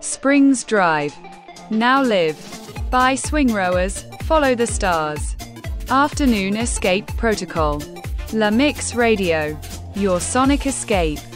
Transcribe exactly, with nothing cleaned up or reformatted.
Springs Drive. Now Live. By Swing Rowers, Follow the Stars. Afternoon Escape Protocol. La Mix Radio. Your sonic escape.